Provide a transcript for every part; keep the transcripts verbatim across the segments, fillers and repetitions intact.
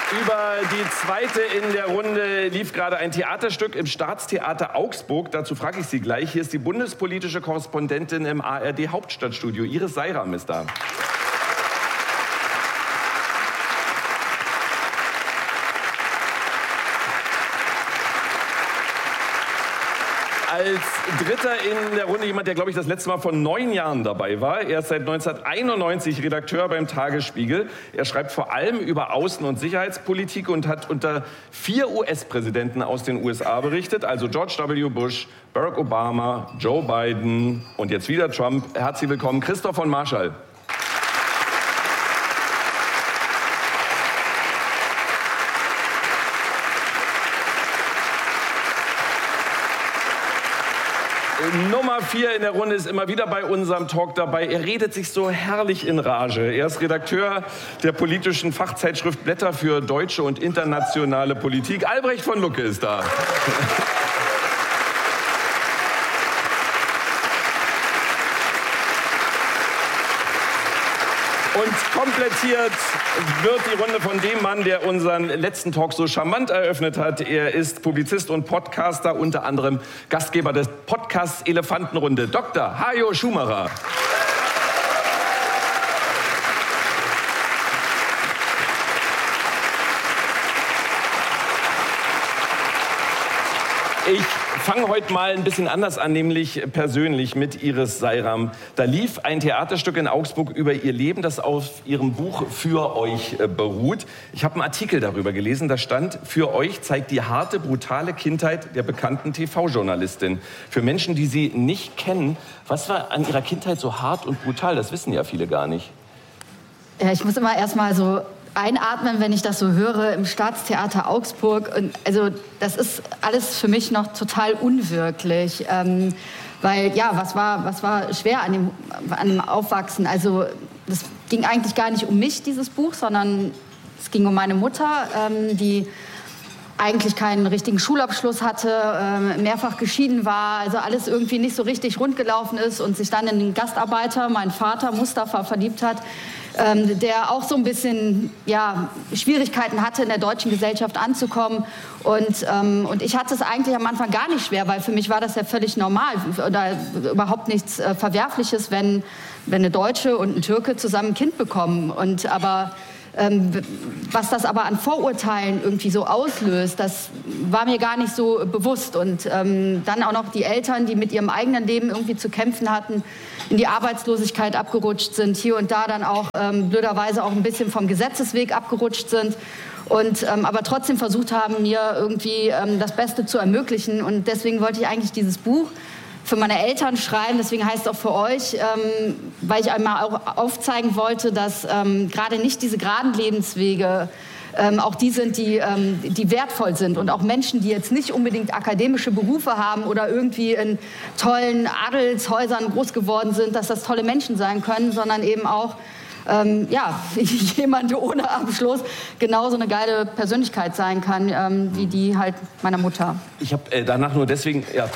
Über die zweite in der Runde lief gerade ein Theaterstück im Staatstheater Augsburg. Dazu frage ich Sie gleich. Hier ist die bundespolitische Korrespondentin im A R D-Hauptstadtstudio. Iris Seiram ist da. Als Dritter in der Runde jemand, der, glaube ich, das letzte Mal vor neun Jahren dabei war. Er ist seit neunzehnhunderteinundneunzig Redakteur beim Tagesspiegel. Er schreibt vor allem über Außen- und Sicherheitspolitik und hat unter vier U S-Präsidenten aus den U S A berichtet. Also George W. Bush, Barack Obama, Joe Biden und jetzt wieder Trump. Herzlich willkommen, Christoph von Marschall. Nummer vier in der Runde ist immer wieder bei unserem Talk dabei. Er redet sich so herrlich in Rage. Er ist Redakteur der politischen Fachzeitschrift Blätter für deutsche und internationale Politik. Albrecht von Lucke ist da. Und komplettiert wird die Runde von dem Mann, der unseren letzten Talk so charmant eröffnet hat. Er ist Publizist und Podcaster, unter anderem Gastgeber des Podcasts Elefantenrunde, Doktor Hajo Schumacher. Ich fange heute mal ein bisschen anders an, nämlich persönlich mit Iris Seiram. Da lief ein Theaterstück in Augsburg über ihr Leben, das auf ihrem Buch Für euch beruht. Ich habe einen Artikel darüber gelesen, da stand: Für euch zeigt die harte, brutale Kindheit der bekannten T V-Journalistin. Für Menschen, die sie nicht kennen, was war an ihrer Kindheit so hart und brutal? Das wissen ja viele gar nicht. Ja, ich muss immer erst mal so einatmen, wenn ich das so höre, im Staatstheater Augsburg. Und also das ist alles für mich noch total unwirklich. Ähm, weil, ja, was war, was war schwer an dem, an dem Aufwachsen? Also das ging eigentlich gar nicht um mich, dieses Buch, sondern es ging um meine Mutter, ähm, die eigentlich keinen richtigen Schulabschluss hatte, äh, mehrfach geschieden war, also alles irgendwie nicht so richtig rund gelaufen ist und sich dann in den Gastarbeiter, meinen Vater Mustafa, verliebt hat, ähm, der auch so ein bisschen ja, Schwierigkeiten hatte, in der deutschen Gesellschaft anzukommen. Und, ähm, und ich hatte es eigentlich am Anfang gar nicht schwer, weil für mich war das ja völlig normal oder überhaupt nichts äh, Verwerfliches, wenn, wenn eine Deutsche und ein Türke zusammen ein Kind bekommen. Und aber Ähm, was das aber an Vorurteilen irgendwie so auslöst, das war mir gar nicht so bewusst. Und ähm, dann auch noch die Eltern, die mit ihrem eigenen Leben irgendwie zu kämpfen hatten, in die Arbeitslosigkeit abgerutscht sind, hier und da dann auch ähm, blöderweise auch ein bisschen vom Gesetzesweg abgerutscht sind. Und ähm, aber trotzdem versucht haben, mir irgendwie ähm, das Beste zu ermöglichen. Und deswegen wollte ich eigentlich dieses Buch für meine Eltern schreiben, deswegen heißt es auch für euch, ähm, weil ich einmal auch aufzeigen wollte, dass ähm, gerade nicht diese geraden Lebenswege ähm, auch die sind, die, ähm, die wertvoll sind. Und auch Menschen, die jetzt nicht unbedingt akademische Berufe haben oder irgendwie in tollen Adelshäusern groß geworden sind, dass das tolle Menschen sein können, sondern eben auch ähm, ja, jemand ohne Abschluss genauso eine geile Persönlichkeit sein kann, ähm, wie die halt meiner Mutter. Ich habe äh, danach nur deswegen... Ja.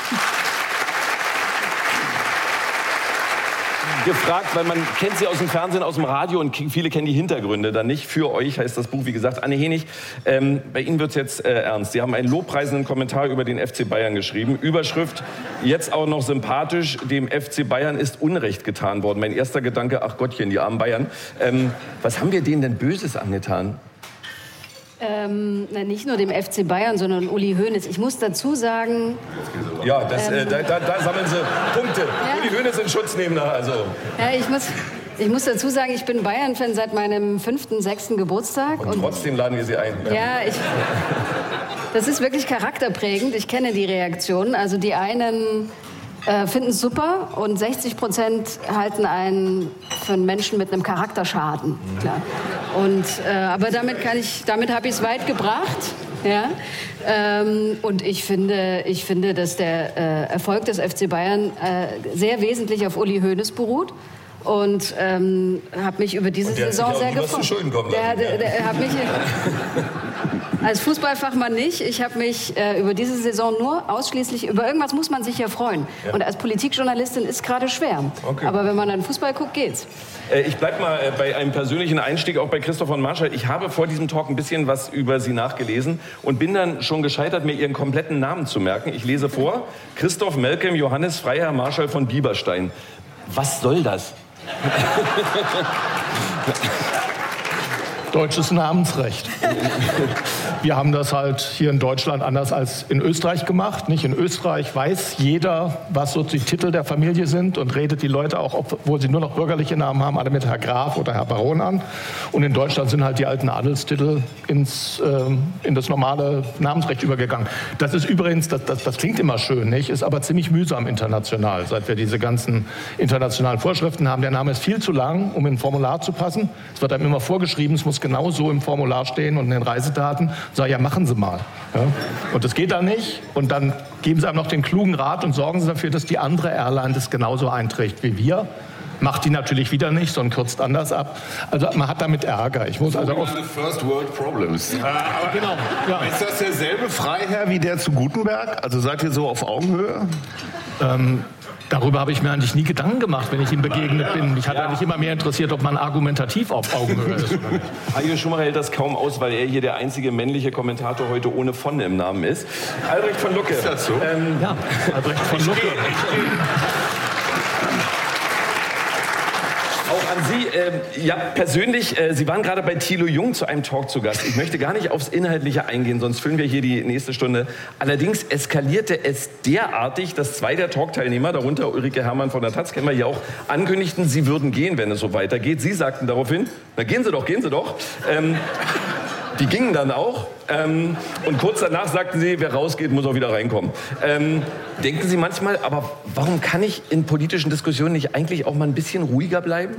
gefragt, weil man kennt sie aus dem Fernsehen, aus dem Radio und viele kennen die Hintergründe dann nicht. Für euch heißt das Buch, wie gesagt, Anne Henig. Ähm, bei Ihnen wird es jetzt äh, ernst. Sie haben einen lobpreisenden Kommentar über den F C Bayern geschrieben. Überschrift, jetzt auch noch sympathisch, dem F C Bayern ist Unrecht getan worden. Mein erster Gedanke, ach Gottchen, die armen Bayern. Ähm, was haben wir denen denn Böses angetan? Ähm, nicht nur dem F C Bayern, sondern Uli Hoeneß. Ich muss dazu sagen... Ja, das, ähm, äh, da, da, da sammeln Sie Punkte. Ja. Uli Hoeneß in Schutz nehmen. Also. Ja, ich muss, ich muss dazu sagen, ich bin Bayern-Fan seit meinem fünften, sechsten Geburtstag. Und, und trotzdem laden wir Sie ein. Ja, ja ich, das ist wirklich charakterprägend. Ich kenne die Reaktionen. Also die einen... Äh, finden es super und sechzig Prozent halten einen für einen Menschen mit einem Charakterschaden. Klar. Und, äh, aber damit, kann ich, damit habe ich es weit gebracht. Ja? Ähm, und ich finde, ich finde, dass der äh, Erfolg des F C Bayern äh, sehr wesentlich auf Uli Hoeneß beruht. Und ähm, habe mich über diese Saison sehr gefreut. Der hat sich auch nie was zu Schulden kommen lassen. Der, der, der, der hat mich Als Fußballfachmann nicht. Ich habe mich äh, über diese Saison nur ausschließlich, über irgendwas muss man sich ja freuen. Ja. Und als Politikjournalistin ist es gerade schwer. Okay. Aber wenn man an Fußball guckt, geht's. Äh, ich bleib mal äh, bei einem persönlichen Einstieg, auch bei Christoph von Marschall. Ich habe vor diesem Talk ein bisschen was über Sie nachgelesen und bin dann schon gescheitert, mir Ihren kompletten Namen zu merken. Ich lese vor: Christoph Malcolm Johannes Freiherr Marschall von Bieberstein. Was soll das? Deutsches Namensrecht. Wir haben das halt hier in Deutschland anders als in Österreich gemacht. Nicht? In Österreich weiß jeder, was so die Titel der Familie sind und redet die Leute auch, obwohl sie nur noch bürgerliche Namen haben, alle mit Herr Graf oder Herr Baron an. Und in Deutschland sind halt die alten Adelstitel ins, äh, in das normale Namensrecht übergegangen. Das ist übrigens, das, das, das klingt immer schön, nicht? Ist aber ziemlich mühsam international, seit wir diese ganzen internationalen Vorschriften haben. Der Name ist viel zu lang, um in ein Formular zu passen. Es wird einem immer vorgeschrieben, es muss genau so im Formular stehen und in den Reisedaten. Sag, ja, machen Sie mal. Ja? Und das geht dann nicht. Und dann geben Sie einem noch den klugen Rat und sorgen Sie dafür, dass die andere Airline das genauso einträgt wie wir. Macht die natürlich wieder nicht, sondern kürzt anders ab. Also man hat damit Ärger. Ich muss so also oft First World Problems. Ja, aber genau. Ja. Ist das derselbe Freiherr wie der zu Gutenberg? Also seid ihr so auf Augenhöhe? Ähm, Darüber habe ich mir eigentlich nie Gedanken gemacht, wenn ich ihm begegnet bin. Mich hat ja. eigentlich immer mehr interessiert, ob man argumentativ auf Augenhöhe ist. Hajo Schumacher hält das kaum aus, weil er hier der einzige männliche Kommentator heute ohne von im Namen ist. Albrecht von Lucke. Ist das so? Ähm, ja, Albrecht von Lucke. Auch an Sie, äh, ja, persönlich, äh, Sie waren gerade bei Thilo Jung zu einem Talk zu Gast. Ich möchte gar nicht aufs Inhaltliche eingehen, sonst füllen wir hier die nächste Stunde. Allerdings eskalierte es derartig, dass zwei der Talkteilnehmer, darunter Ulrike Herrmann von der Taz, kennen wir hier auch, ankündigten, sie würden gehen, wenn es so weitergeht. Sie sagten daraufhin, na gehen Sie doch, gehen Sie doch. Ähm, Die gingen dann auch. Ähm, und kurz danach sagten sie, wer rausgeht, muss auch wieder reinkommen. Ähm, denken Sie manchmal, aber warum kann ich in politischen Diskussionen nicht eigentlich auch mal ein bisschen ruhiger bleiben?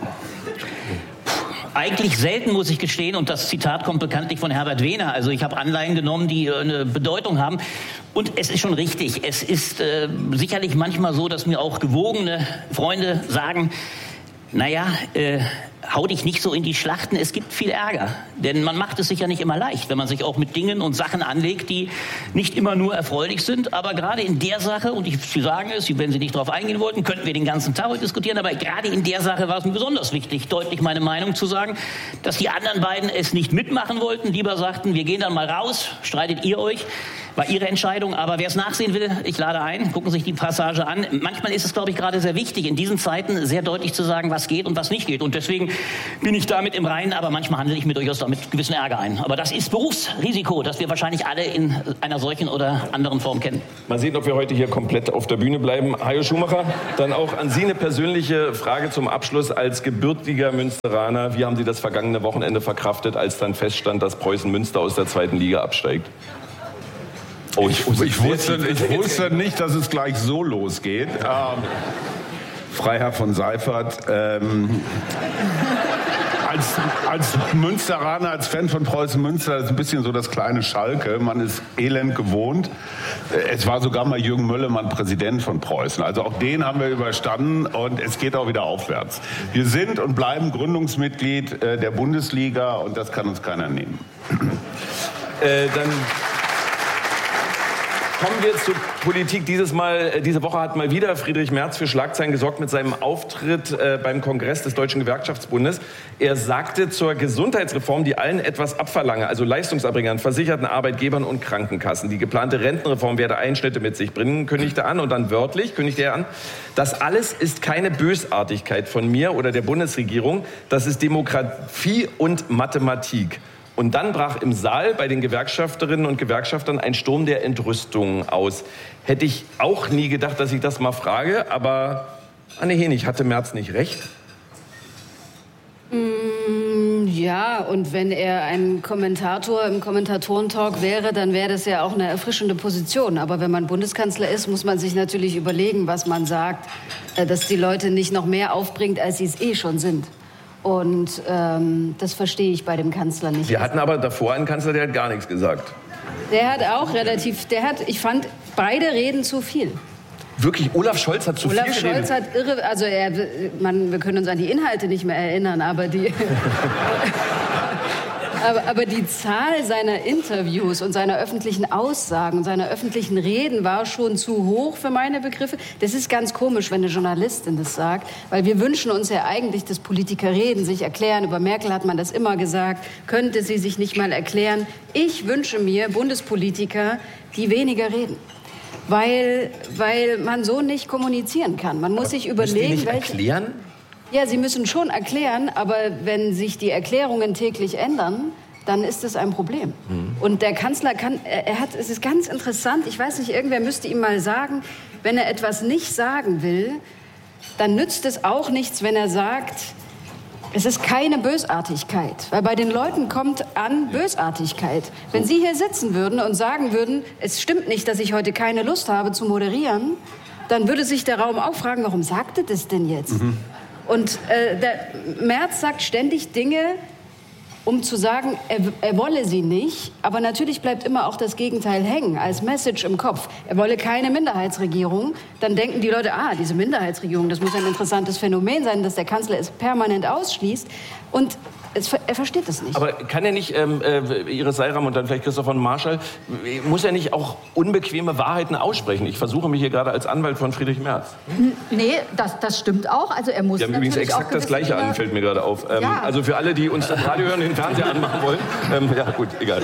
Eigentlich selten, muss ich gestehen, und das Zitat kommt bekanntlich von Herbert Wehner. Also ich habe Anleihen genommen, die äh, eine Bedeutung haben. Und es ist schon richtig. Es ist äh, sicherlich manchmal so, dass mir auch gewogene Freunde sagen, naja, äh, hau dich nicht so in die Schlachten, es gibt viel Ärger. Denn man macht es sich ja nicht immer leicht, wenn man sich auch mit Dingen und Sachen anlegt, die nicht immer nur erfreulich sind. Aber gerade in der Sache, und ich, Sie sagen es, wenn Sie nicht darauf eingehen wollten, könnten wir den ganzen Tag heute diskutieren, aber gerade in der Sache war es mir besonders wichtig, deutlich meine Meinung zu sagen, dass die anderen beiden es nicht mitmachen wollten, lieber sagten, wir gehen dann mal raus, streitet ihr euch. War Ihre Entscheidung, aber wer es nachsehen will, ich lade ein, gucken Sie sich die Passage an. Manchmal ist es, glaube ich, gerade sehr wichtig, in diesen Zeiten sehr deutlich zu sagen, was geht und was nicht geht. Und deswegen bin ich damit im Reinen, aber manchmal handle ich mir durchaus damit gewissen Ärger ein. Aber das ist Berufsrisiko, das wir wahrscheinlich alle in einer solchen oder anderen Form kennen. Mal sehen, ob wir heute hier komplett auf der Bühne bleiben. Hajo Schumacher, dann auch an Sie eine persönliche Frage zum Abschluss. Als gebürtiger Münsteraner, wie haben Sie das vergangene Wochenende verkraftet, als dann feststand, dass Preußen Münster aus der zweiten Liga absteigt? Oh, ich, ich, ich, wusste, ich wusste nicht, dass es gleich so losgeht. Ähm, Freiherr von Seifert, ähm, als, als Münsteraner, als Fan von Preußen Münster, ist ein bisschen so das kleine Schalke. Man ist elend gewohnt. Es war sogar mal Jürgen Möllemann Präsident von Preußen. Also auch den haben wir überstanden und es geht auch wieder aufwärts. Wir sind und bleiben Gründungsmitglied äh, der Bundesliga und das kann uns keiner nehmen. Äh, dann kommen wir zur Politik. Dieses Mal, diese Woche hat mal wieder Friedrich Merz für Schlagzeilen gesorgt mit seinem Auftritt äh, beim Kongress des Deutschen Gewerkschaftsbundes. Er sagte zur Gesundheitsreform, die allen etwas abverlange, also Leistungserbringern, Versicherten, Arbeitgebern und Krankenkassen. Die geplante Rentenreform werde Einschnitte mit sich bringen, kündigte er an. Und dann wörtlich kündigte er an, das alles ist keine Bösartigkeit von mir oder der Bundesregierung, das ist Demokratie und Mathematik. Und dann brach im Saal bei den Gewerkschafterinnen und Gewerkschaftern ein Sturm der Entrüstung aus. Hätte ich auch nie gedacht, dass ich das mal frage, aber Anne Henig, hatte Merz nicht recht? Mm, ja, und wenn er ein Kommentator im Kommentatorentalk wäre, dann wäre das ja auch eine erfrischende Position. Aber wenn man Bundeskanzler ist, muss man sich natürlich überlegen, was man sagt, dass die Leute nicht noch mehr aufbringt, als sie es eh schon sind. Und ähm, das verstehe ich bei dem Kanzler nicht. Wir hatten aber davor einen Kanzler, der hat gar nichts gesagt. Der hat auch relativ, der hat, ich fand, beide reden zu viel. Wirklich, Olaf Scholz hat zu Olaf viel geredet? Olaf Scholz hat irre, also er, man, wir können uns an die Inhalte nicht mehr erinnern, aber die... Aber, aber die Zahl seiner Interviews und seiner öffentlichen Aussagen und seiner öffentlichen Reden war schon zu hoch für meine Begriffe. Das ist ganz komisch, wenn eine Journalistin das sagt, weil wir wünschen uns ja eigentlich, dass Politiker reden, sich erklären. Über Merkel hat man das immer gesagt. Könnte sie sich nicht mal erklären? Ich wünsche mir Bundespolitiker, die weniger reden. Weil, weil man so nicht kommunizieren kann. Man muss aber sich überlegen, nicht welche... erklären? Ja, sie müssen schon erklären, aber wenn sich die Erklärungen täglich ändern, dann ist es ein Problem. Mhm. Und der Kanzler kann, er hat, es ist ganz interessant, ich weiß nicht, irgendwer müsste ihm mal sagen, wenn er etwas nicht sagen will, dann nützt es auch nichts, wenn er sagt, es ist keine Bösartigkeit. Weil bei den Leuten kommt an Bösartigkeit. Wenn Sie hier sitzen würden und sagen würden, es stimmt nicht, dass ich heute keine Lust habe zu moderieren, dann würde sich der Raum auch fragen, warum sagt er das denn jetzt? Mhm. Und äh, der Merz sagt ständig Dinge, um zu sagen, er, er wolle sie nicht. Aber natürlich bleibt immer auch das Gegenteil hängen, als Message im Kopf. Er wolle keine Minderheitsregierung. Dann denken die Leute, ah, diese Minderheitsregierung, das muss ein interessantes Phänomen sein, dass der Kanzler es permanent ausschließt. Und es, er versteht das nicht. Aber kann er nicht, ähm, äh, Iris Seyram und dann vielleicht Christoph von Marschall, muss er nicht auch unbequeme Wahrheiten aussprechen? Ich versuche mich hier gerade als Anwalt von Friedrich Merz. Nee, das, das stimmt auch. Also er muss Wir haben übrigens exakt das Gleiche an, fällt mir gerade auf. Ähm, ja. Also für alle, die uns das Radio hören, den Fernseher anmachen wollen. Ähm, ja, gut, egal.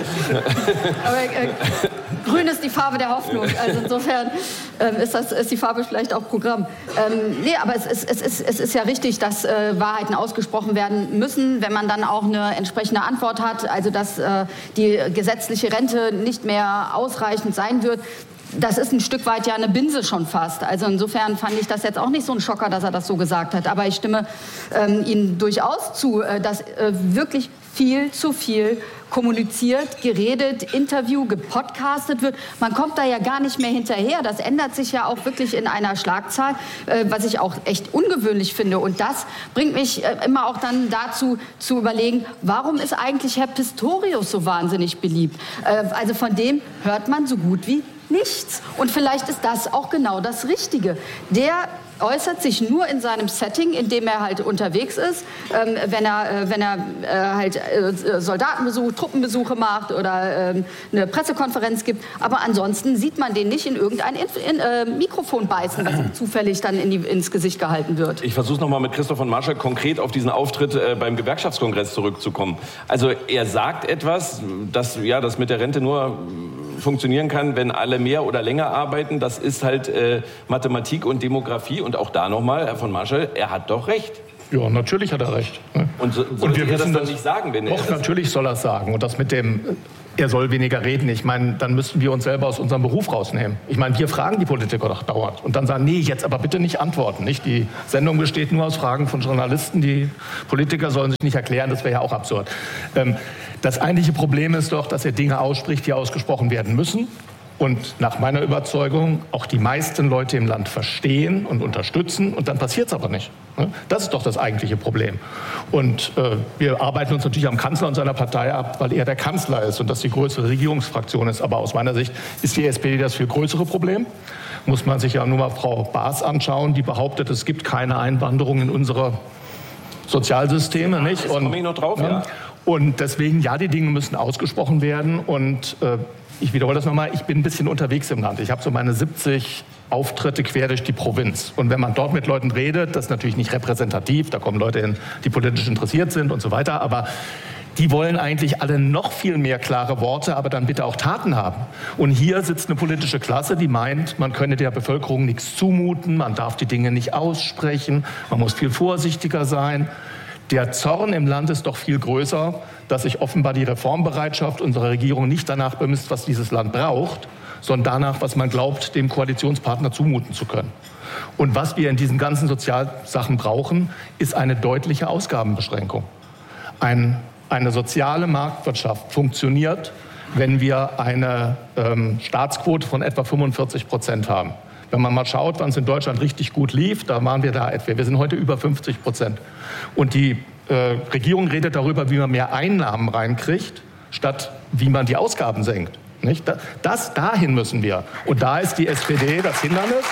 Aber äh, grün ist die Farbe der Hoffnung. Also insofern ähm, ist, das, ist die Farbe vielleicht auch Programm. Ähm, nee, aber es ist, es, ist, es ist ja richtig, dass äh, Wahrheiten ausgesprochen werden müssen, wenn man dann auch eine entsprechende Antwort hat, also dass äh, die gesetzliche Rente nicht mehr ausreichend sein wird. Das ist ein Stück weit ja eine Binse schon fast. Also insofern fand ich das jetzt auch nicht so ein Schocker, dass er das so gesagt hat. Aber ich stimme ähm, Ihnen durchaus zu, äh, dass äh, wirklich viel zu viel kommuniziert, geredet, Interview, gepodcastet wird. Man kommt da ja gar nicht mehr hinterher. Das ändert sich ja auch wirklich in einer Schlagzahl, äh, was ich auch echt ungewöhnlich finde. Und das bringt mich äh, immer auch dann dazu, zu überlegen, warum ist eigentlich Herr Pistorius so wahnsinnig beliebt? Äh, also von dem hört man so gut wie nichts. Und vielleicht ist das auch genau das Richtige. Der äußert sich nur in seinem Setting, in dem er halt unterwegs ist, ähm, wenn er, äh, wenn er äh, halt äh, Soldatenbesuch, Truppenbesuche macht oder äh, eine Pressekonferenz gibt. Aber ansonsten sieht man den nicht in irgendein Inf in, äh, Mikrofon beißen, was ihm zufällig dann in die, ins Gesicht gehalten wird. Ich versuche es nochmal mit Christoph von Marschall konkret auf diesen Auftritt äh, beim Gewerkschaftskongress zurückzukommen. Also er sagt etwas, dass ja, das mit der Rente nur funktionieren kann, wenn alle mehr oder länger arbeiten. Das ist halt äh, Mathematik und Demografie. Und auch da nochmal, Herr von Marschall, er hat doch recht. Ja, natürlich hat er recht. Und, so, und wir wissen das das nicht sagen, wenn er Doch, natürlich soll er es sagen. Und das mit dem, er soll weniger reden. Ich meine, dann müssten wir uns selber aus unserem Beruf rausnehmen. Ich meine, wir fragen die Politiker doch dauernd. Und dann sagen, nee, jetzt aber bitte nicht antworten. Nicht? Die Sendung besteht nur aus Fragen von Journalisten. Die Politiker sollen sich nicht erklären. Das wäre ja auch absurd. Ähm, das eigentliche Problem ist doch, dass er Dinge ausspricht, die ausgesprochen werden müssen. Und nach meiner Überzeugung auch die meisten Leute im Land verstehen und unterstützen. Und dann passiert es aber nicht. Das ist doch das eigentliche Problem. Und äh, wir arbeiten uns natürlich am Kanzler und seiner Partei ab, weil er der Kanzler ist und das die größere Regierungsfraktion ist. Aber aus meiner Sicht ist die S P D das viel größere Problem. Muss man sich ja nur mal Frau Baas anschauen, die behauptet, es gibt keine Einwanderung in unsere Sozialsysteme. Nicht? Und, komme ich noch drauf, ja. Und deswegen, ja, die Dinge müssen ausgesprochen werden. Und äh, ich wiederhole das nochmal, ich bin ein bisschen unterwegs im Land. Ich habe so meine siebzig Auftritte quer durch die Provinz. Und wenn man dort mit Leuten redet, das ist natürlich nicht repräsentativ, da kommen Leute hin, die politisch interessiert sind und so weiter, aber die wollen eigentlich alle noch viel mehr klare Worte, aber dann bitte auch Taten haben. Und hier sitzt eine politische Klasse, die meint, man könne der Bevölkerung nichts zumuten, man darf die Dinge nicht aussprechen, man muss viel vorsichtiger sein. Der Zorn im Land ist doch viel größer, dass sich offenbar die Reformbereitschaft unserer Regierung nicht danach bemisst, was dieses Land braucht, sondern danach, was man glaubt, dem Koalitionspartner zumuten zu können. Und was wir in diesen ganzen Sozialsachen brauchen, ist eine deutliche Ausgabenbeschränkung. Ein, eine soziale Marktwirtschaft funktioniert, wenn wir eine ähm, Staatsquote von etwa fünfundvierzig Prozent haben. Wenn man mal schaut, wann es in Deutschland richtig gut lief, da waren wir da etwa. Wir sind heute über fünfzig Prozent. Und die äh, Regierung redet darüber, wie man mehr Einnahmen reinkriegt, statt wie man die Ausgaben senkt. Nicht? Das, das, dahin müssen wir. Und da ist die S P D das Hindernis.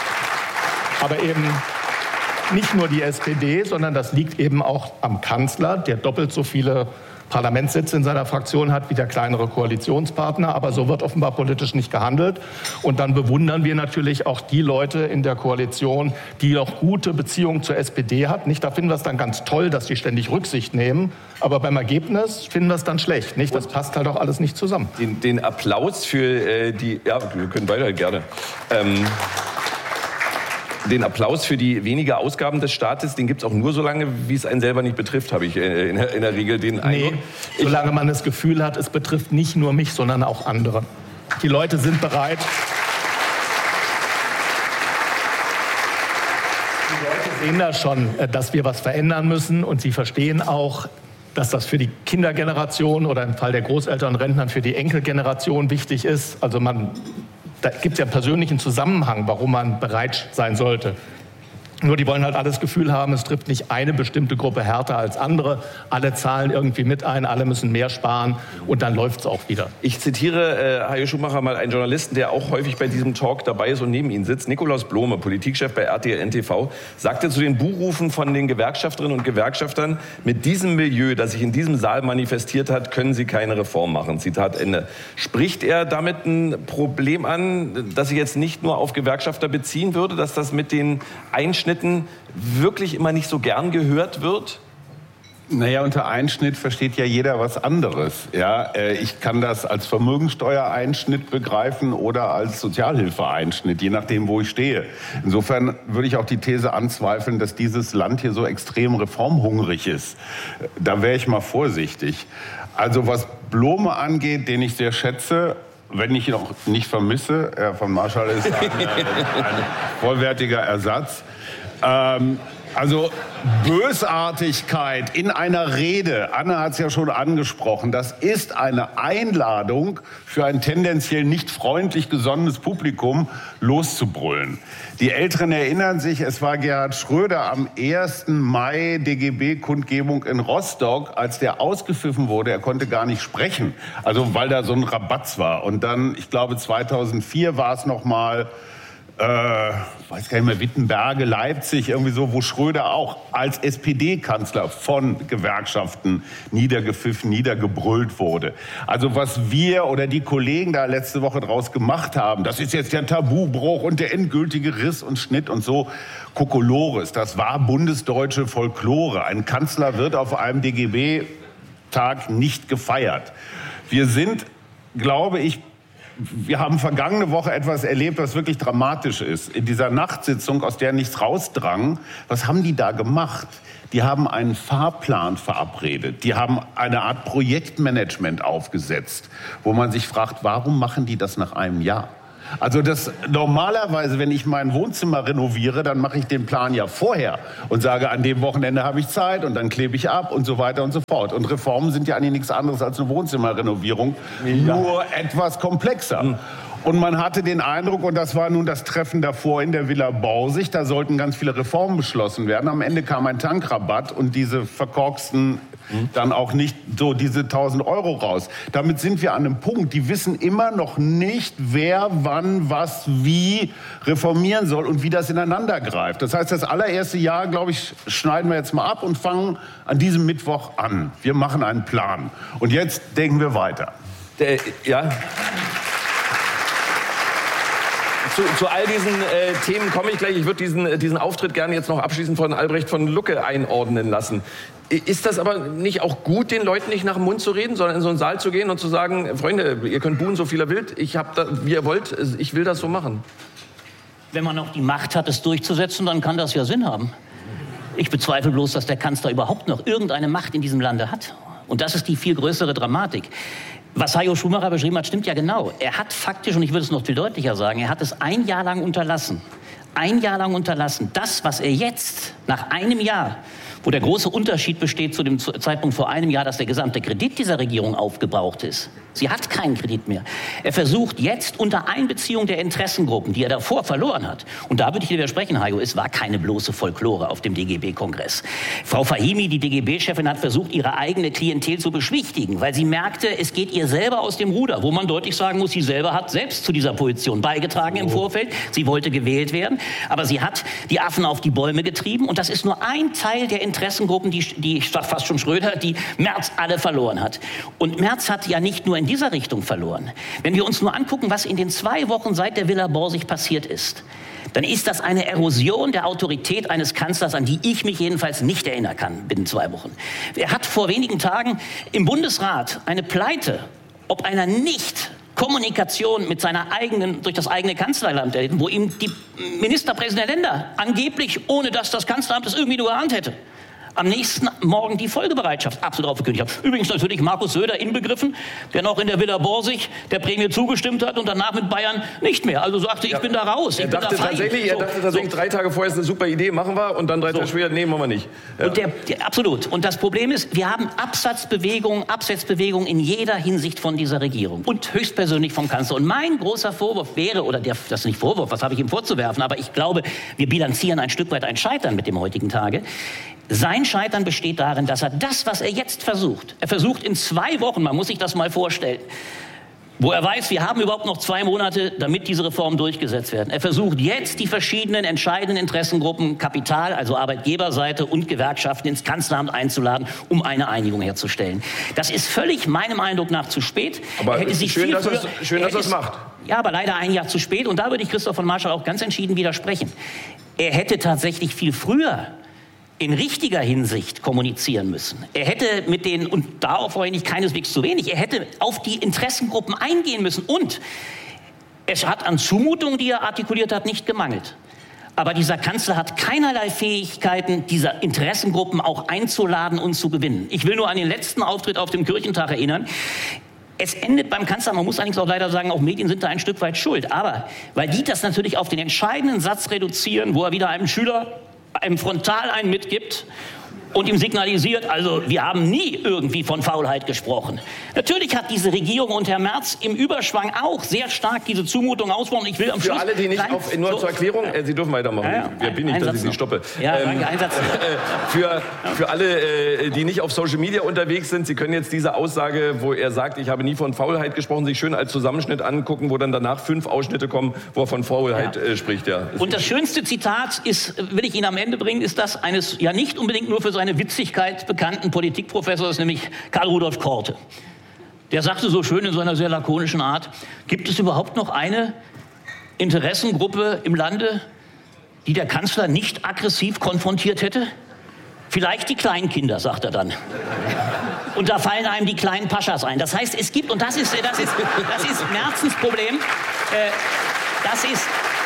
Aber eben nicht nur die S P D, sondern das liegt eben auch am Kanzler, der doppelt so viele Parlamentssitze in seiner Fraktion hat wie der kleinere Koalitionspartner. Aber so wird offenbar politisch nicht gehandelt. Und dann bewundern wir natürlich auch die Leute in der Koalition, die auch gute Beziehungen zur S P D hat. Nicht, da finden wir es dann ganz toll, dass die ständig Rücksicht nehmen. Aber beim Ergebnis finden wir es dann schlecht. Nicht? Das passt halt auch alles nicht zusammen. Den, den Applaus für äh, die... Ja, wir können weiter, gerne. Ähm, den Applaus für die weniger Ausgaben des Staates, den gibt es auch nur so lange, wie es einen selber nicht betrifft, habe ich äh, in, der, in der Regel den Eindruck. Nee, solange man das Gefühl hat, es betrifft nicht nur mich, sondern auch andere. Die Leute sind bereit... Die Leute sehen da schon, dass wir was verändern müssen und sie verstehen auch, dass das für die Kindergeneration oder im Fall der Großeltern und Rentnern für die Enkelgeneration wichtig ist. Also man, da gibt es ja einen persönlichen Zusammenhang, warum man bereit sein sollte. Nur die wollen halt alle das Gefühl haben, es trifft nicht eine bestimmte Gruppe härter als andere. Alle zahlen irgendwie mit ein, alle müssen mehr sparen und dann läuft es auch wieder. Ich zitiere äh, Hajo Schumacher mal, einen Journalisten, der auch häufig bei diesem Talk dabei ist und neben ihm sitzt. Nikolaus Blome, Politikchef bei R T L N T V, sagte zu den Buhrufen von den Gewerkschafterinnen und Gewerkschaftern: Mit diesem Milieu, das sich in diesem Saal manifestiert hat, können sie keine Reform machen. Zitat Ende. Spricht er damit ein Problem an, das sich jetzt nicht nur auf Gewerkschafter beziehen würde, dass das mit den Einschnitten wirklich immer nicht so gern gehört wird? Naja, unter Einschnitt versteht ja jeder was anderes. Ja, ich kann das als Vermögensteuereinschnitt begreifen oder als Sozialhilfeeinschnitt, je nachdem, wo ich stehe. Insofern würde ich auch die These anzweifeln, dass dieses Land hier so extrem reformhungrig ist. Da wäre ich mal vorsichtig. Also was Blome angeht, den ich sehr schätze, wenn ich ihn auch nicht vermisse, Herr von Marschall ist ein, ein vollwertiger Ersatz. Ähm, also Bösartigkeit in einer Rede, Anna hat es ja schon angesprochen, das ist eine Einladung für ein tendenziell nicht freundlich gesonnenes Publikum loszubrüllen. Die Älteren erinnern sich, es war Gerhard Schröder am ersten Mai D G B-Kundgebung in Rostock, als der ausgepfiffen wurde, er konnte gar nicht sprechen, also weil da so ein Rabatz war. Und dann, ich glaube zweitausendvier war es noch mal, äh, weiß gar nicht mehr, Wittenberge, Leipzig, irgendwie so, wo Schröder auch als S P D-Kanzler von Gewerkschaften niedergepfiffen, niedergebrüllt wurde. Also was wir oder die Kollegen da letzte Woche draus gemacht haben, das ist jetzt der Tabubruch und der endgültige Riss und Schnitt und so, Kokolores, das war bundesdeutsche Folklore. Ein Kanzler wird auf einem D G B-Tag nicht gefeiert. Wir sind, glaube ich, wir haben vergangene Woche etwas erlebt, was wirklich dramatisch ist. In dieser Nachtsitzung, aus der nichts rausdrang, was haben die da gemacht? Die haben einen Fahrplan verabredet. Die haben eine Art Projektmanagement aufgesetzt, wo man sich fragt, warum machen die das nach einem Jahr? Also das normalerweise, wenn ich mein Wohnzimmer renoviere, dann mache ich den Plan ja vorher und sage, an dem Wochenende habe ich Zeit und dann klebe ich ab und so weiter und so fort. Und Reformen sind ja eigentlich nichts anderes als eine Wohnzimmerrenovierung, ja. Nur etwas komplexer. Mhm. Und man hatte den Eindruck, und das war nun das Treffen davor in der Villa Borsig, da sollten ganz viele Reformen beschlossen werden. Am Ende kam ein Tankrabatt und diese verkorksten dann auch nicht so diese tausend Euro raus. Damit sind wir an einem Punkt, die wissen immer noch nicht, wer, wann, was, wie reformieren soll und wie das ineinander greift. Das heißt, das allererste Jahr, glaube ich, schneiden wir jetzt mal ab und fangen an diesem Mittwoch an. Wir machen einen Plan. Und jetzt denken wir weiter. Äh, ja... Zu, zu all diesen äh, Themen komme ich gleich. Ich würde diesen, diesen Auftritt gerne jetzt noch abschließend von Albrecht von Lucke einordnen lassen. Ist das aber nicht auch gut, den Leuten nicht nach dem Mund zu reden, sondern in so einen Saal zu gehen und zu sagen, Freunde, ihr könnt buhen, so viel ihr wollt, ich hab da, wie ihr wollt, ich will das so machen? Wenn man noch die Macht hat, es durchzusetzen, dann kann das ja Sinn haben. Ich bezweifle bloß, dass der Kanzler überhaupt noch irgendeine Macht in diesem Lande hat. Und das ist die viel größere Dramatik. Was Hajo Schumacher beschrieben hat, stimmt ja genau. Er hat faktisch, und ich würde es noch viel deutlicher sagen, er hat es ein Jahr lang unterlassen. Ein Jahr lang unterlassen. Das, was er jetzt, nach einem Jahr, wo der große Unterschied besteht zu dem Zeitpunkt vor einem Jahr, dass der gesamte Kredit dieser Regierung aufgebraucht ist. Sie hat keinen Kredit mehr. Er versucht jetzt unter Einbeziehung der Interessengruppen, die er davor verloren hat, und da würde ich dir widersprechen, Hajo, es war keine bloße Folklore auf dem D G B-Kongress. Frau Fahimi, die D G B-Chefin, hat versucht, ihre eigene Klientel zu beschwichtigen, weil sie merkte, es geht ihr selber aus dem Ruder, wo man deutlich sagen muss, sie selber hat selbst zu dieser Position beigetragen im Vorfeld. Sie wollte gewählt werden, aber sie hat die Affen auf die Bäume getrieben, und das ist nur ein Teil der Interessengruppen, die, die ich sag fast schon Schröder, die Merz alle verloren hat. Und Merz hat ja nicht nur in dieser Richtung verloren. Wenn wir uns nur angucken, was in den zwei Wochen seit der Villa Borsig passiert ist, dann ist das eine Erosion der Autorität eines Kanzlers, an die ich mich jedenfalls nicht erinnern kann binnen zwei Wochen. Er hat vor wenigen Tagen im Bundesrat eine Pleite, ob einer nicht Kommunikation mit seiner eigenen, durch das eigene Kanzlerland, wo ihm die Ministerpräsidenten der Länder angeblich, ohne dass das Kanzleramt es irgendwie nur geahnt hätte, am nächsten Morgen die Folgebereitschaft absolut aufgekündigt hat. Übrigens natürlich Markus Söder inbegriffen, der noch in der Villa Borsig der Prämie zugestimmt hat und danach mit Bayern nicht mehr. Also sagte, ich ja. bin da raus, ich er bin dachte da frei. Tatsächlich, er so, dachte tatsächlich, so. drei Tage vorher ist eine super Idee, machen wir, und dann drei Tage so. später, nee, machen wir nicht. Ja. Und der, der, absolut. Und das Problem ist, wir haben Absatzbewegungen, Absetzbewegungen in jeder Hinsicht von dieser Regierung und höchstpersönlich vom Kanzler. Und mein großer Vorwurf wäre, oder der, das ist nicht Vorwurf, was habe ich ihm vorzuwerfen, aber ich glaube, wir bilanzieren ein Stück weit ein Scheitern mit dem heutigen Tage. Sein Scheitern besteht darin, dass er das, was er jetzt versucht, er versucht in zwei Wochen, man muss sich das mal vorstellen, wo er weiß, wir haben überhaupt noch zwei Monate, damit diese Reformen durchgesetzt werden. Er versucht jetzt, die verschiedenen entscheidenden Interessengruppen, Kapital, also Arbeitgeberseite und Gewerkschaften, ins Kanzleramt einzuladen, um eine Einigung herzustellen. Das ist völlig meinem Eindruck nach zu spät. Aber er hätte sich schön, viel dass früher, er schön, dass er es macht. Ja, aber leider ein Jahr zu spät. Und da würde ich Christoph von Marschall auch ganz entschieden widersprechen. Er hätte tatsächlich viel früher in richtiger Hinsicht kommunizieren müssen. Er hätte mit den, und darauf freue ich mich keineswegs zu wenig, er hätte auf die Interessengruppen eingehen müssen. Und es hat an Zumutungen, die er artikuliert hat, nicht gemangelt. Aber dieser Kanzler hat keinerlei Fähigkeiten, diese Interessengruppen auch einzuladen und zu gewinnen. Ich will nur an den letzten Auftritt auf dem Kirchentag erinnern. Es endet beim Kanzler, man muss allerdings auch leider sagen, auch Medien sind da ein Stück weit schuld. Aber weil die das natürlich auf den entscheidenden Satz reduzieren, wo er wieder einem Schüler einem frontal einen mitgibt und ihm signalisiert, also wir haben nie irgendwie von Faulheit gesprochen. Natürlich hat diese Regierung und Herr Merz im Überschwang auch sehr stark diese Zumutung ausgesprochen. Ich will am Für Schluss alle, die nicht klein, auf, nur so, zur Erklärung, ja. äh, Sie dürfen weitermachen. Ja, ja. Wer bin ich, Ein dass ich Satz Sie noch. stoppe? Ja, ähm, danke, ein Satz noch. für, für alle, äh, die nicht auf Social Media unterwegs sind, Sie können jetzt diese Aussage, wo er sagt, ich habe nie von Faulheit gesprochen, sich schön als Zusammenschnitt angucken, wo dann danach fünf Ausschnitte kommen, wo er von Faulheit ja. äh, spricht. Ja. Und das schönste Zitat ist, will ich Ihnen am Ende bringen, ist das eines ja nicht unbedingt nur für seine Witzigkeit bekannten Politikprofessors, nämlich Karl Rudolf Korte. Der sagte so schön in seiner sehr lakonischen Art, gibt es überhaupt noch eine Interessengruppe im Lande, die der Kanzler nicht aggressiv konfrontiert hätte? Vielleicht die Kleinkinder, sagt er dann. Und da fallen einem die kleinen Paschas ein. Das heißt, es gibt, und das ist, das ist, das ist Merzens Problem, äh, das ist...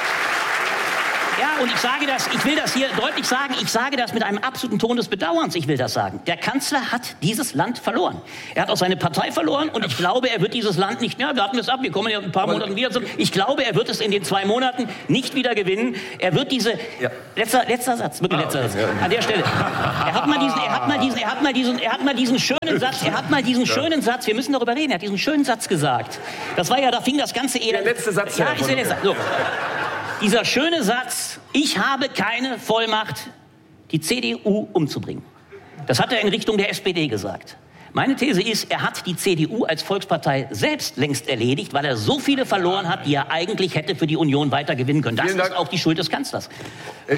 Ja, und ich sage das, ich will das hier deutlich sagen, ich sage das mit einem absoluten Ton des Bedauerns, ich will das sagen. Der Kanzler hat dieses Land verloren. Er hat auch seine Partei verloren und ich glaube, er wird dieses Land nicht mehr, warten wir es ab, wir kommen ja in ein paar Monaten wieder zurück. Ich glaube, er wird es in den zwei Monaten nicht wieder gewinnen. Er wird diese, ja. letzter, letzter Satz, wirklich letzter Satz, an der Stelle. Er hat mal diesen, er hat mal diesen, er hat mal diesen, er hat mal diesen schönen Satz, er hat mal diesen schönen Satz, wir müssen darüber reden, er hat diesen schönen Satz gesagt. Das war ja, da fing das ganze Elend. Der letzte Satz. Ja, ist der letzte Satz. So. Dieser schöne Satz, ich habe keine Vollmacht, die C D U umzubringen. Das hat er in Richtung der S P D gesagt. Meine These ist, er hat die C D U als Volkspartei selbst längst erledigt, weil er so viele verloren hat, die er eigentlich hätte für die Union weiter gewinnen können. Das ist auch die Schuld des Kanzlers. Äh,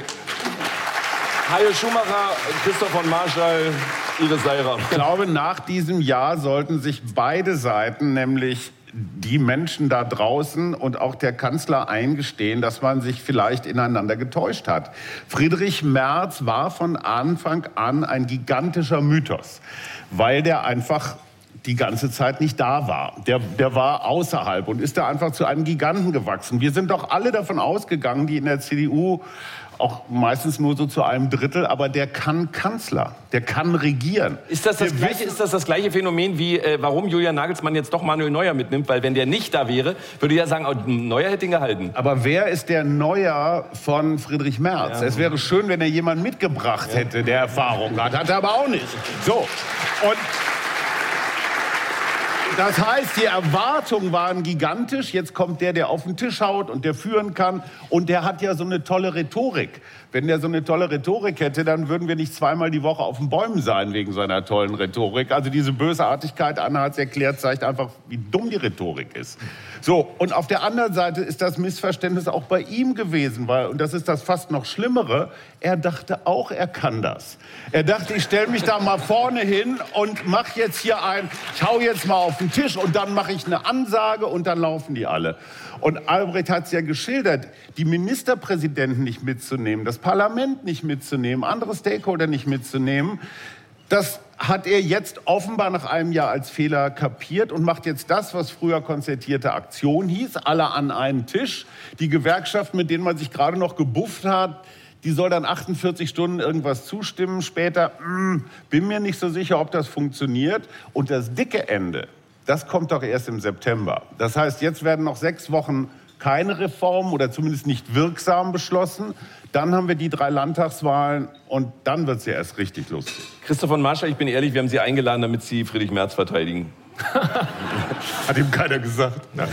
Hajo Schumacher, Christoph von Marschall, Iris Seiram. Ich glaube, nach diesem Jahr sollten sich beide Seiten, nämlich die Menschen da draußen und auch der Kanzler, eingestehen, dass man sich vielleicht ineinander getäuscht hat. Friedrich Merz war von Anfang an ein gigantischer Mythos, weil der einfach die ganze Zeit nicht da war. Der, der war außerhalb und ist da einfach zu einem Giganten gewachsen. Wir sind doch alle davon ausgegangen, die in der C D U, auch meistens nur so zu einem Drittel, aber der kann Kanzler, der kann regieren. Ist das das, gleiche, ist das, das gleiche Phänomen, wie äh, warum Julian Nagelsmann jetzt doch Manuel Neuer mitnimmt? Weil wenn der nicht da wäre, würde ich ja sagen, oh, Neuer hätte ihn gehalten. Aber wer ist der Neuer von Friedrich Merz? Ja. Es wäre schön, wenn er jemanden mitgebracht hätte, der Erfahrung hat. Hat er aber auch nicht. So, und... Das heißt, die Erwartungen waren gigantisch. Jetzt kommt der, der auf den Tisch haut und der führen kann. Und der hat ja so eine tolle Rhetorik. Wenn der so eine tolle Rhetorik hätte, dann würden wir nicht zweimal die Woche auf den Bäumen sein wegen seiner tollen Rhetorik. Also diese Bösartigkeit, Anna hat es erklärt, zeigt einfach, wie dumm die Rhetorik ist. So, und auf der anderen Seite ist das Missverständnis auch bei ihm gewesen, weil, und das ist das fast noch Schlimmere, er dachte auch, er kann das. Er dachte, ich stelle mich da mal vorne hin und mache jetzt hier ein, ich hau jetzt mal auf den Tisch und dann mache ich eine Ansage und dann laufen die alle. Und Albrecht hat es ja geschildert, die Ministerpräsidenten nicht mitzunehmen, das Parlament nicht mitzunehmen, andere Stakeholder nicht mitzunehmen, das hat er jetzt offenbar nach einem Jahr als Fehler kapiert und macht jetzt das, was früher konzertierte Aktion hieß, alle an einen Tisch. Die Gewerkschaft, mit denen man sich gerade noch gebufft hat, die soll dann achtundvierzig Stunden irgendwas zustimmen. Später, mh, bin mir nicht so sicher, ob das funktioniert. Und das dicke Ende, das kommt doch erst im September. Das heißt, jetzt werden noch sechs Wochen keine Reformen oder zumindest nicht wirksam beschlossen. Dann haben wir die drei Landtagswahlen und dann wird es ja erst richtig lustig. Christoph von Marschall, ich bin ehrlich, wir haben Sie eingeladen, damit Sie Friedrich Merz verteidigen. Hat ihm keiner gesagt. Nein.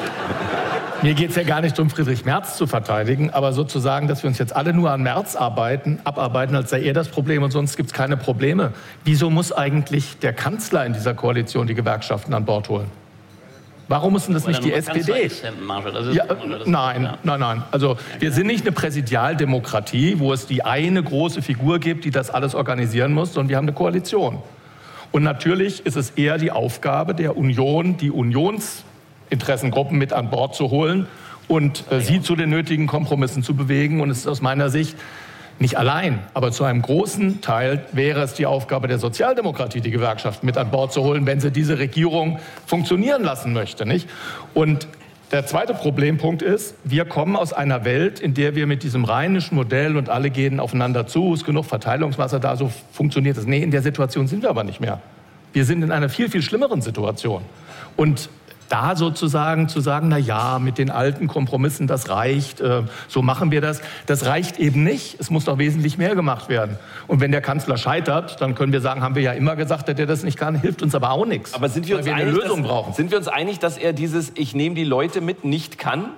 Mir geht es ja gar nicht darum, Friedrich Merz zu verteidigen, aber sozusagen, dass wir uns jetzt alle nur an Merz arbeiten, abarbeiten, als sei er das Problem und sonst gibt es keine Probleme. Wieso muss eigentlich der Kanzler in dieser Koalition die Gewerkschaften an Bord holen? Warum müssen das nicht die S P D? Ja, nein, nein, nein. Also wir sind nicht eine Präsidialdemokratie, wo es die eine große Figur gibt, die das alles organisieren muss, sondern wir haben eine Koalition. Und natürlich ist es eher die Aufgabe der Union, die Unionsinteressengruppen mit an Bord zu holen und äh, sie zu den nötigen Kompromissen zu bewegen. Und es ist aus meiner Sicht nicht allein, aber zu einem großen Teil wäre es die Aufgabe der Sozialdemokratie, die Gewerkschaften mit an Bord zu holen, wenn sie diese Regierung funktionieren lassen möchte, nicht? Und der zweite Problempunkt ist, wir kommen aus einer Welt, in der wir mit diesem rheinischen Modell und alle gehen aufeinander zu, ist genug Verteilungswasser da, so funktioniert es. Nee, in der Situation sind wir aber nicht mehr. Wir sind in einer viel, viel schlimmeren Situation. Und da sozusagen zu sagen, na ja, mit den alten Kompromissen, das reicht, äh, so machen wir das. Das reicht eben nicht. Es muss noch wesentlich mehr gemacht werden. Und wenn der Kanzler scheitert, dann können wir sagen, haben wir ja immer gesagt, dass er das nicht kann, hilft uns aber auch nichts. Aber sind wir uns, weil wir einig, eine Lösung dass, brauchen. Sind wir uns einig, dass er dieses Ich nehme die Leute mit nicht kann?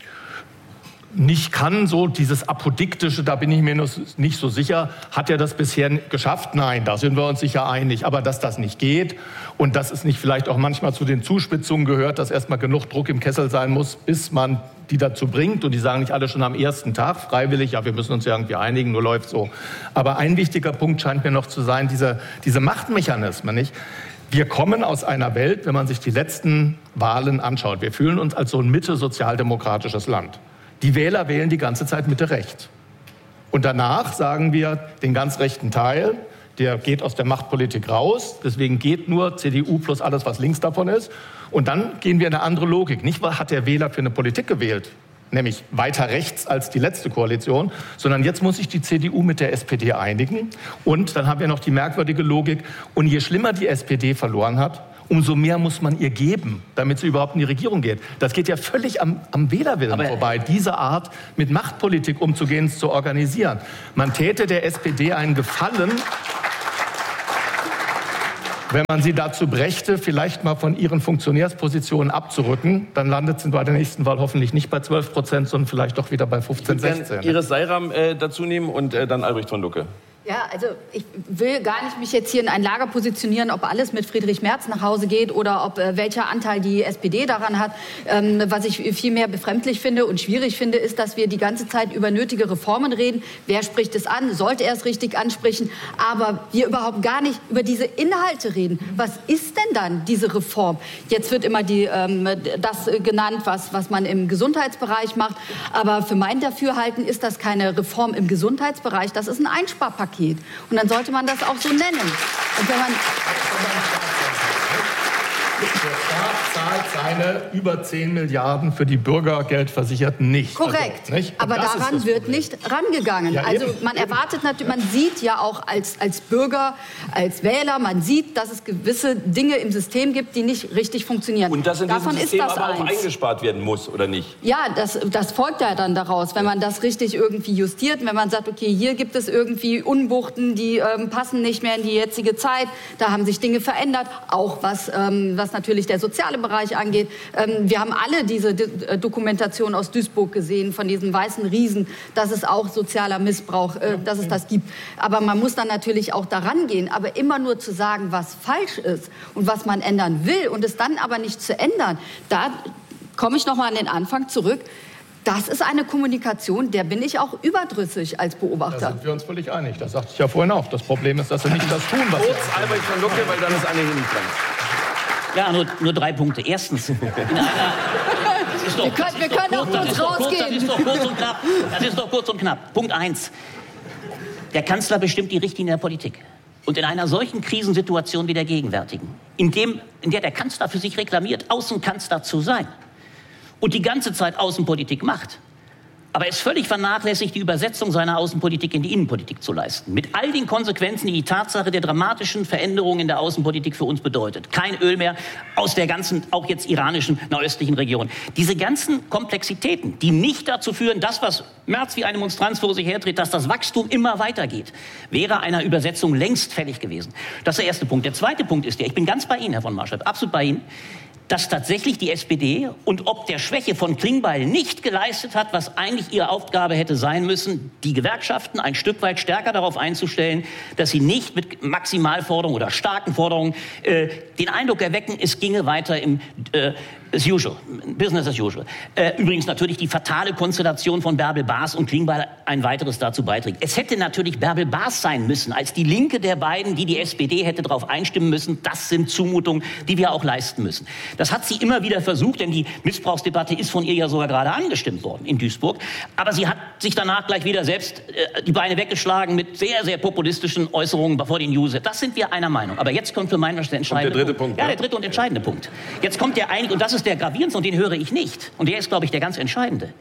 Nicht kann, so dieses Apodiktische, da bin ich mir nicht so sicher. Hat er das bisher geschafft? Nein, da sind wir uns sicher einig. Aber dass das nicht geht und dass es nicht vielleicht auch manchmal zu den Zuspitzungen gehört, dass erstmal genug Druck im Kessel sein muss, bis man die dazu bringt. Und die sagen nicht alle schon am ersten Tag freiwillig, ja, wir müssen uns ja irgendwie einigen, nur läuft so. Aber ein wichtiger Punkt scheint mir noch zu sein, diese, diese Machtmechanismen, nicht? Wir kommen aus einer Welt, wenn man sich die letzten Wahlen anschaut, wir fühlen uns als so ein mitte-sozialdemokratisches Land. Die Wähler wählen die ganze Zeit Mitte-Rechts. Und danach sagen wir, den ganz rechten Teil, der geht aus der Machtpolitik raus. Deswegen geht nur C D U plus alles, was links davon ist. Und dann gehen wir in eine andere Logik. Nicht, was hat der Wähler für eine Politik gewählt, nämlich weiter rechts als die letzte Koalition, sondern jetzt muss sich die C D U mit der S P D einigen. Und dann haben wir noch die merkwürdige Logik. Und je schlimmer die S P D verloren hat, umso mehr muss man ihr geben, damit sie überhaupt in die Regierung geht. Das geht ja völlig am, am Wählerwillen Aber vorbei, diese Art mit Machtpolitik umzugehen, zu organisieren. Man täte der S P D einen Gefallen, wenn man sie dazu brächte, vielleicht mal von ihren Funktionärspositionen abzurücken, dann landet sie bei der nächsten Wahl hoffentlich nicht bei zwölf Prozent, sondern vielleicht doch wieder bei fünfzehn, sechzehn. Ich würde Iris Seiram äh, dazu nehmen und äh, dann Albrecht von Lucke. Ja, also ich will gar nicht mich jetzt hier in ein Lager positionieren, ob alles mit Friedrich Merz nach Hause geht oder ob äh, welcher Anteil die S P D daran hat. Ähm, was ich viel mehr befremdlich finde und schwierig finde, ist, dass wir die ganze Zeit über nötige Reformen reden. Wer spricht es an? Sollte er es richtig ansprechen? Aber wir überhaupt gar nicht über diese Inhalte reden. Was ist denn dann diese Reform? Jetzt wird immer die, ähm, das genannt, was, was man im Gesundheitsbereich macht. Aber für mein Dafürhalten ist das keine Reform im Gesundheitsbereich. Das ist ein Einsparpaket. Und dann sollte man das auch so nennen. Und wenn man Der Staat zahlt seine über zehn Milliarden für die Bürgergeldversicherten nicht. Korrekt, also, nicht? aber daran wird nicht rangegangen. Ja, also eben, man eben. erwartet natürlich, man sieht ja auch als, als Bürger, als Wähler, man sieht, dass es gewisse Dinge im System gibt, die nicht richtig funktionieren. Und dass in Davon diesem System ist das aber auch eins. eingespart werden muss, oder nicht? Ja, das, das folgt ja dann daraus, wenn man das richtig irgendwie justiert, wenn man sagt, okay, hier gibt es irgendwie Unwuchten, die ähm, passen nicht mehr in die jetzige Zeit, da haben sich Dinge verändert, auch was, ähm, was was natürlich der soziale Bereich angeht. Ähm, wir haben alle diese D- Dokumentation aus Duisburg gesehen von diesen weißen Riesen, dass es auch sozialer Missbrauch, äh, dass es das gibt. Aber man muss dann natürlich auch daran gehen. Aber immer nur zu sagen, was falsch ist und was man ändern will und es dann aber nicht zu ändern, da komme ich noch mal an den Anfang zurück. Das ist eine Kommunikation, der bin ich auch überdrüssig als Beobachter. Da sind wir uns völlig einig. Das sagte ich ja vorhin auch. Das Problem ist, dass sie nicht das tun, was sie Kurz, Albrecht von Lucke, weil dann ist Anne Hennig dran. Ja, nur, nur drei Punkte. Erstens, in einer... Das ist doch, wir können, wir können auch kurz rausgehen. Das ist doch kurz und knapp. Das ist doch kurz und knapp. Punkt eins. Der Kanzler bestimmt die Richtlinie der Politik. Und in einer solchen Krisensituation wie der gegenwärtigen, in, dem, in der der Kanzler für sich reklamiert, Außenkanzler zu sein und die ganze Zeit Außenpolitik macht, aber es völlig vernachlässigt, die Übersetzung seiner Außenpolitik in die Innenpolitik zu leisten. Mit all den Konsequenzen, die die Tatsache der dramatischen Veränderungen in der Außenpolitik für uns bedeutet. Kein Öl mehr aus der ganzen, auch jetzt iranischen, nahöstlichen Region. Diese ganzen Komplexitäten, die nicht dazu führen, das, was Merz wie eine Monstranz vor sich herträgt, dass das Wachstum immer weitergeht, wäre einer Übersetzung längst fällig gewesen. Das ist der erste Punkt. Der zweite Punkt ist der, ich bin ganz bei Ihnen, Herr von Marschall, absolut bei Ihnen, dass tatsächlich die S P D und ob der Schwäche von Klingbeil nicht geleistet hat, was eigentlich ihre Aufgabe hätte sein müssen, die Gewerkschaften ein Stück weit stärker darauf einzustellen, dass sie nicht mit Maximalforderungen oder starken Forderungen äh, den Eindruck erwecken, es ginge weiter im äh, as usual, business as usual. Äh, übrigens natürlich die fatale Konstellation von Bärbel Baas und Klingbeil ein weiteres dazu beiträgt. Es hätte natürlich Bärbel Baas sein müssen, als die Linke der beiden, die die S P D hätte darauf einstimmen müssen. Das sind Zumutungen, die wir auch leisten müssen. Das hat sie immer wieder versucht, denn die Missbrauchsdebatte ist von ihr ja sogar gerade angestimmt worden in Duisburg. Aber sie hat sich danach gleich wieder selbst äh, die Beine weggeschlagen mit sehr, sehr populistischen Äußerungen vor den News. Das sind wir einer Meinung. Aber jetzt kommt für meinen Verständnis der entscheidende und der dritte Punkt. Punkt. Ja, der dritte und entscheidende Punkt. Jetzt kommt der einig, und das ist der gravierendste, und den höre ich nicht. Und der ist, glaube ich, der ganz entscheidende.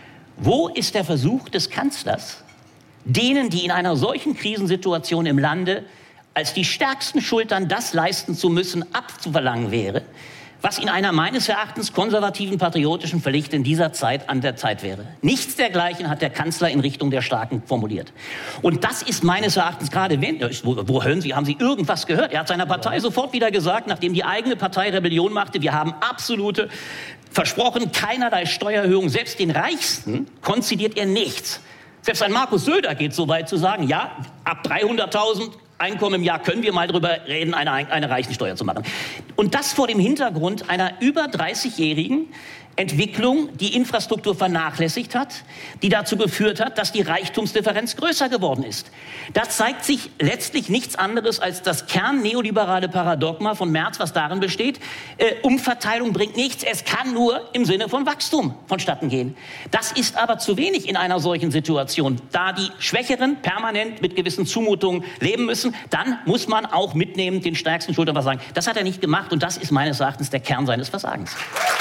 Wo ist der Versuch des Kanzlers, denen, die in einer solchen Krisensituation im Lande als die stärksten Schultern das leisten zu müssen, abzuverlangen wäre, was in einer meines Erachtens konservativen, patriotischen Pflicht in dieser Zeit an der Zeit wäre. Nichts dergleichen hat der Kanzler in Richtung der Starken formuliert. Und das ist meines Erachtens gerade, wenn, wo, wo hören Sie, haben Sie irgendwas gehört? Er hat seiner Partei sofort wieder gesagt, nachdem die eigene Partei Rebellion machte, wir haben absolute, versprochen, keinerlei Steuererhöhung, selbst den Reichsten konzidiert er nichts. Selbst ein Markus Söder geht so weit zu sagen, ja, ab dreihunderttausend Einkommen im Jahr können wir mal drüber reden, eine, eine Reichensteuer zu machen. Und das vor dem Hintergrund einer über dreißigjährigen Entwicklung, die Infrastruktur vernachlässigt hat, die dazu geführt hat, dass die Reichtumsdifferenz größer geworden ist. Da zeigt sich letztlich nichts anderes als das kernneoliberale Paradigma von Merz, was darin besteht, äh, Umverteilung bringt nichts, es kann nur im Sinne von Wachstum vonstatten gehen. Das ist aber zu wenig in einer solchen Situation. Da die Schwächeren permanent mit gewissen Zumutungen leben müssen, dann muss man auch mitnehmen, den stärksten Schultern was sagen. Das hat er nicht gemacht und das ist meines Erachtens der Kern seines Versagens.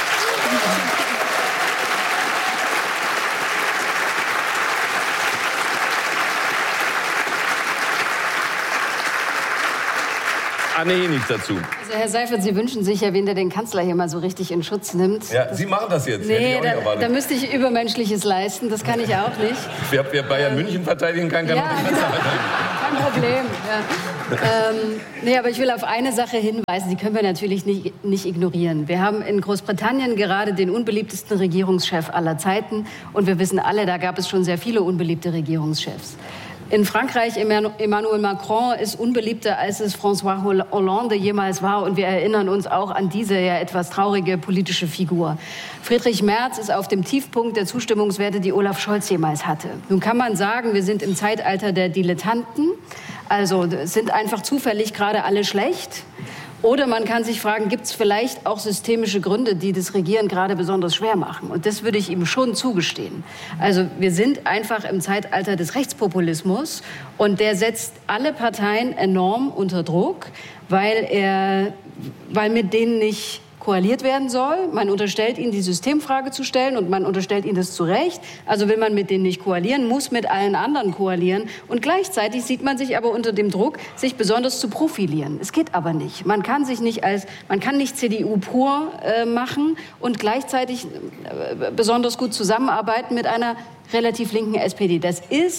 Anne Hennig dazu. Also Herr Seifert, Sie wünschen sich ja, wen der den Kanzler hier mal so richtig in Schutz nimmt. Ja, Sie machen das jetzt. Nee, da, da müsste ich Übermenschliches leisten, das kann ich auch nicht. Wer, wer Bayern ähm, München verteidigen kann, kann ja, auch den Kanzler verteidigen. Kein Problem. Ja. ähm, nee, aber ich will auf eine Sache hinweisen, die können wir natürlich nicht, nicht ignorieren. Wir haben in Großbritannien gerade den unbeliebtesten Regierungschef aller Zeiten. Und wir wissen alle, da gab es schon sehr viele unbeliebte Regierungschefs. In Frankreich, Emmanuel Macron ist unbeliebter, als es François Hollande jemals war. Und wir erinnern uns auch an diese ja etwas traurige politische Figur. Friedrich Merz ist auf dem Tiefpunkt der Zustimmungswerte, die Olaf Scholz jemals hatte. Nun kann man sagen, wir sind im Zeitalter der Dilettanten. Also sind einfach zufällig gerade alle schlecht. Oder man kann sich fragen, gibt es vielleicht auch systemische Gründe, die das Regieren gerade besonders schwer machen? Und das würde ich ihm schon zugestehen. Also wir sind einfach im Zeitalter des Rechtspopulismus und der setzt alle Parteien enorm unter Druck, weil er, weil mit denen nicht koaliert werden soll. Man unterstellt ihnen, die Systemfrage zu stellen und man unterstellt ihnen das zu Recht. Also will man mit denen nicht koalieren, muss mit allen anderen koalieren. Und gleichzeitig sieht man sich aber unter dem Druck, sich besonders zu profilieren. Es geht aber nicht. Man kann sich nicht als, man kann nicht C D U pur äh, machen und gleichzeitig äh, besonders gut zusammenarbeiten mit einer relativ linken S P D. Das ist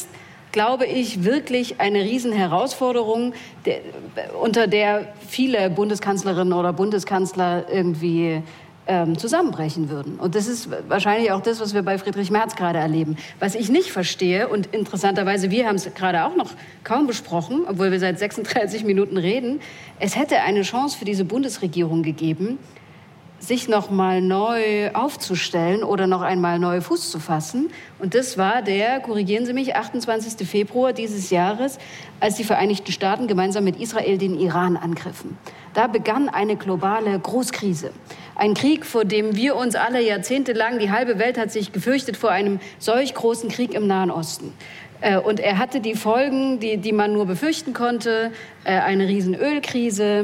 glaube ich, wirklich eine Riesenherausforderung, der, unter der viele Bundeskanzlerinnen oder Bundeskanzler irgendwie ähm, zusammenbrechen würden. Und das ist wahrscheinlich auch das, was wir bei Friedrich Merz gerade erleben. Was ich nicht verstehe, und interessanterweise, wir haben es gerade auch noch kaum besprochen, obwohl wir seit sechsunddreißig Minuten reden, es hätte eine Chance für diese Bundesregierung gegeben, sich noch mal neu aufzustellen oder noch einmal neu Fuß zu fassen. Und das war der, korrigieren Sie mich, achtundzwanzigsten Februar dieses Jahres, als die Vereinigten Staaten gemeinsam mit Israel den Iran angriffen. Da begann eine globale Großkrise. Ein Krieg, vor dem wir uns alle jahrzehntelang, die halbe Welt hat sich gefürchtet vor einem solch großen Krieg im Nahen Osten. Und er hatte die Folgen, die, die man nur befürchten konnte, eine riesen Ölkrise.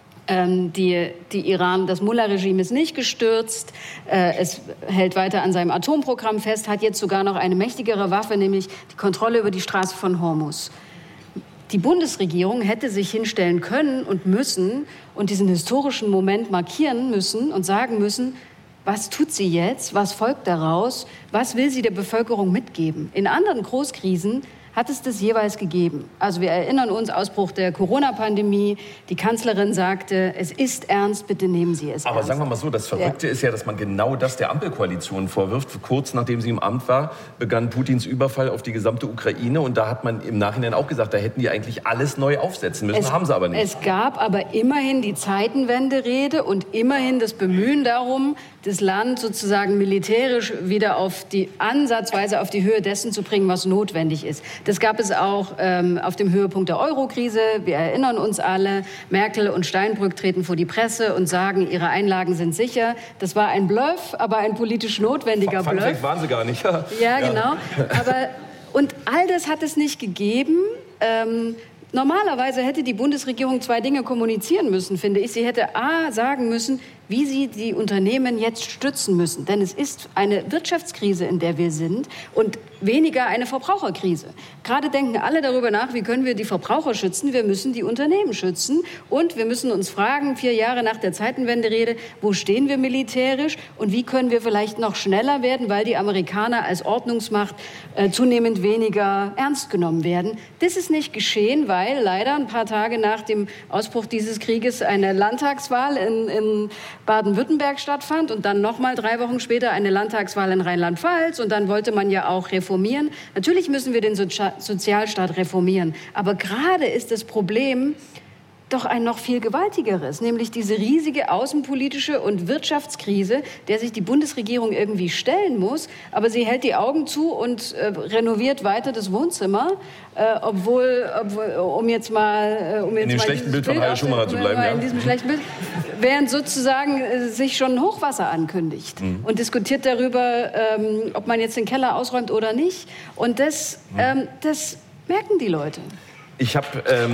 Die, die Iran, das Mullah-Regime ist nicht gestürzt. Es hält weiter an seinem Atomprogramm fest, hat jetzt sogar noch eine mächtigere Waffe, nämlich die Kontrolle über die Straße von Hormuz. Die Bundesregierung hätte sich hinstellen können und müssen und diesen historischen Moment markieren müssen und sagen müssen, was tut sie jetzt, was folgt daraus, was will sie der Bevölkerung mitgeben. In anderen Großkrisen hat es das jeweils gegeben. Also wir erinnern uns, Ausbruch der Corona-Pandemie. Die Kanzlerin sagte, es ist ernst, bitte nehmen Sie es Aber ernst. sagen wir mal so, das Verrückte ja. ist ja, dass man genau das der Ampelkoalition vorwirft. Kurz nachdem sie im Amt war, begann Putins Überfall auf die gesamte Ukraine. Und da hat man im Nachhinein auch gesagt, da hätten die eigentlich alles neu aufsetzen müssen. Es, haben sie aber nicht. Es gab aber immerhin die Zeitenwende-Rede und immerhin das Bemühen darum, das Land sozusagen militärisch wieder auf die, ansatzweise auf die Höhe dessen zu bringen, was notwendig ist. Das gab es auch ähm, auf dem Höhepunkt der Euro-Krise. Wir erinnern uns alle, Merkel und Steinbrück treten vor die Presse und sagen, ihre Einlagen sind sicher. Das war ein Bluff, aber ein politisch notwendiger Fun Bluff. Fact waren sie gar nicht. Ja, ja, genau. Aber, und all das hat es nicht gegeben. Ähm, Normalerweise hätte die Bundesregierung zwei Dinge kommunizieren müssen, finde ich. Sie hätte A, sagen müssen, wie sie die Unternehmen jetzt stützen müssen. Denn es ist eine Wirtschaftskrise, in der wir sind, und weniger eine Verbraucherkrise. Gerade denken alle darüber nach, wie können wir die Verbraucher schützen. Wir müssen die Unternehmen schützen. Und wir müssen uns fragen, vier Jahre nach der Zeitenwende-Rede, wo stehen wir militärisch und wie können wir vielleicht noch schneller werden, weil die Amerikaner als Ordnungsmacht äh, zunehmend weniger ernst genommen werden. Das ist nicht geschehen, weil leider ein paar Tage nach dem Ausbruch dieses Krieges eine Landtagswahl in, in Baden-Württemberg stattfand und dann noch mal drei Wochen später eine Landtagswahl in Rheinland-Pfalz. Und dann wollte man ja auch reformieren. Natürlich müssen wir den Sozi- Sozialstaat reformieren. Aber gerade ist das Problem doch ein noch viel gewaltigeres, nämlich diese riesige außenpolitische und Wirtschaftskrise, der sich die Bundesregierung irgendwie stellen muss. Aber sie hält die Augen zu und äh, renoviert weiter das Wohnzimmer, äh, obwohl, obwohl, um jetzt mal... Äh, um jetzt in dem mal schlechten Bild von Heil Schumacher zu bleiben, ja. In diesem schlechten Bild, während sozusagen äh, sich schon ein Hochwasser ankündigt mhm. und diskutiert darüber, ähm, ob man jetzt den Keller ausräumt oder nicht. Und das, mhm. ähm, das merken die Leute. Ich habe... Ähm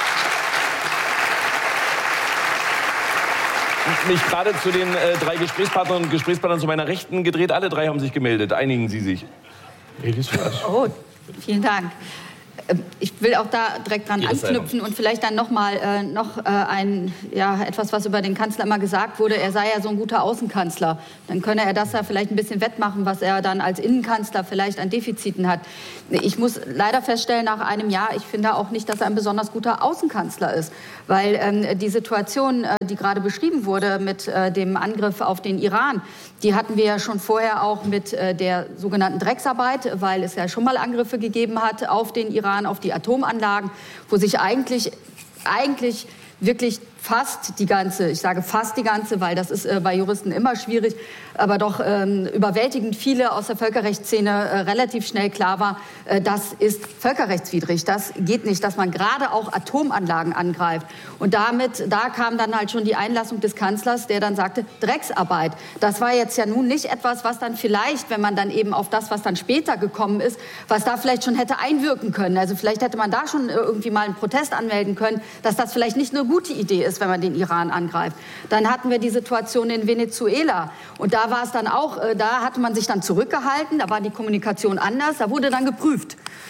mich gerade zu den äh, drei Gesprächspartnern und Gesprächspartnern zu meiner Rechten gedreht. Alle drei haben sich gemeldet. Einigen Sie sich. Oh, vielen Dank. Ich will auch da direkt dran anknüpfen und vielleicht dann noch mal äh, noch äh, ein ja etwas, was über den Kanzler immer gesagt wurde. Er sei ja so ein guter Außenkanzler. Dann könne er das ja vielleicht ein bisschen wettmachen, was er dann als Innenkanzler vielleicht an Defiziten hat. Ich muss leider feststellen, nach einem Jahr, ich finde auch nicht, dass er ein besonders guter Außenkanzler ist, weil ähm, die Situation, äh, die gerade beschrieben wurde mit äh, dem Angriff auf den Iran, die hatten wir ja schon vorher auch mit äh, der sogenannten Drecksarbeit, weil es ja schon mal Angriffe gegeben hat auf den Iran, auf die Atomanlagen, wo sich eigentlich, eigentlich wirklich fast die ganze, ich sage fast die ganze, weil das ist äh, bei Juristen immer schwierig, aber doch ähm, überwältigend viele aus der Völkerrechtsszene äh, relativ schnell klar war, äh, das ist völkerrechtswidrig, das geht nicht, dass man gerade auch Atomanlagen angreift. Und damit, da kam dann halt schon die Einlassung des Kanzlers, der dann sagte, Drecksarbeit. Das war jetzt ja nun nicht etwas, was dann vielleicht, wenn man dann eben auf das, was dann später gekommen ist, was da vielleicht schon hätte einwirken können. Also vielleicht hätte man da schon irgendwie mal einen Protest anmelden können, dass das vielleicht nicht eine gute Idee ist, wenn man den Iran angreift. Dann hatten wir die Situation in Venezuela. Und da war es dann auch, da hatte man sich dann zurückgehalten, da war die Kommunikation anders, da wurde dann geprüft.